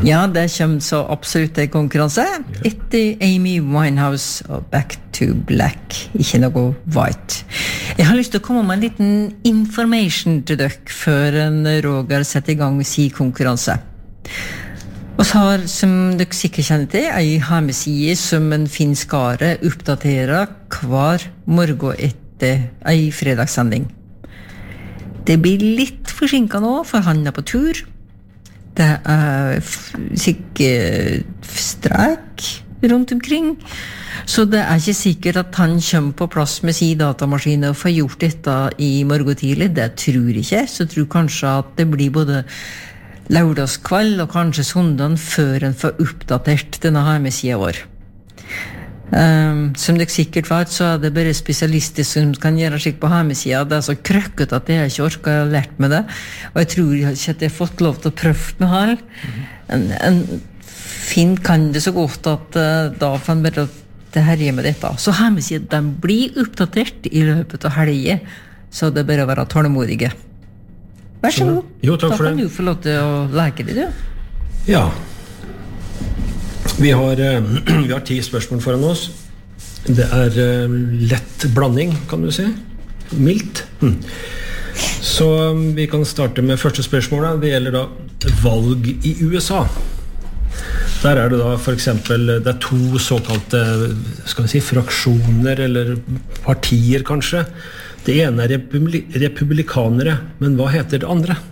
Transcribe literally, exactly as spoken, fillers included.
Ja, det kommer så absolutt en konkurranse. Etter Amy Winehouse og Back to Black. Ikke noe white. Jeg har lyst til å komme med en liten information til dere før en Roger setter i gang med sin konkurranse. Og så har, som dere sikkert kjenner til, en hjemmeside som en fin skare oppdaterer hver morgen etter en fredagssending. Det blir litt forsinket nå, for han er på tur. Det er sikkert strek rundt omkring, så det er ikke sikkert at han kommer på plass med sin datamaskin og får gjort dette i morgen tidlig. Det tror jeg ikke, så jeg tror kanskje at det blir både lørdagskveld og kanskje søndagen før en får oppdatert denne hjemmesiden vår. Um, som dere sikkert vet, så er det bare spesialister som kan gjøre slik på hjemmesiden. Det er så krøkket at jeg ikke orker å ha lært med det, og jeg tror ikke at jeg har fått lov til å prøve med her. En, en Finn kan det så godt at uh, da får han bare det herje med dette. Så hjemmesiden, den blir oppdatert i løpet av helgen, så det er bare å være tålmodige. Vær så god. Jo, takk for det. Da kan du få lov til å leke det, du. Ja. Vi har, vi har ti spørsmål foran oss. Det er lett blanding, kan du si. Mildt. Hm. Så vi kan starte med første spørsmål. Det gjelder da valg i U S A. Der er det da for eksempel, det er to såkalte, skal vi si, fraksjoner eller partier kanskje. Det ene er republi- republikanere, men hva heter det andre?